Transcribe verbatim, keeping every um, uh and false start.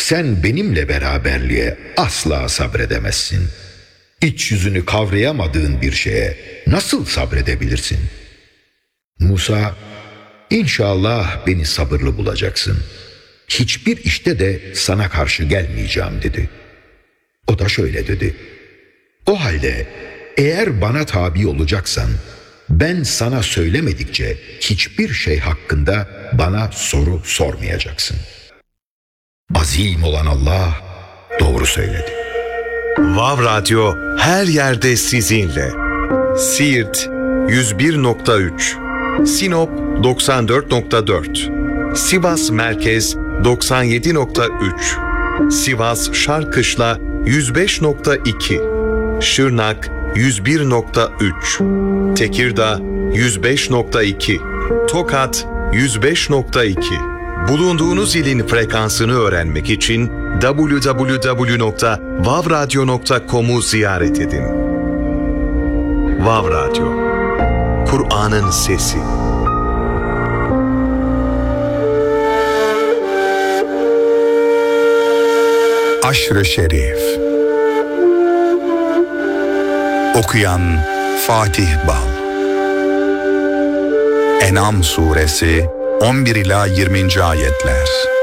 sen benimle beraberliğe asla sabredemezsin. İç yüzünü kavrayamadığın bir şeye nasıl sabredebilirsin? Musa, İnşallah beni sabırlı bulacaksın. Hiçbir işte de sana karşı gelmeyeceğim dedi. O da şöyle dedi. O halde eğer bana tabi olacaksan ben sana söylemedikçe hiçbir şey hakkında bana soru sormayacaksın. Azim olan Allah doğru söyledi. Vav Radyo her yerde sizinle. Siirt yüz bir nokta üç, Sinop doksan dört nokta dört, Sivas Merkez doksan yedi nokta üç, Sivas Şarkışla yüz beş nokta iki, Şırnak yüz bir nokta üç, Tekirdağ yüz beş nokta iki, Tokat yüz beş nokta iki. Bulunduğunuz ilin frekansını öğrenmek için double-u double-u double-u nokta vav radyo nokta com'u ziyaret edin. Vav Radyo, Kur'an'ın sesi. Aşr-ı Şerif. Okuyan Fatih Bal. En'am suresi on bir ila yirminci ayetler.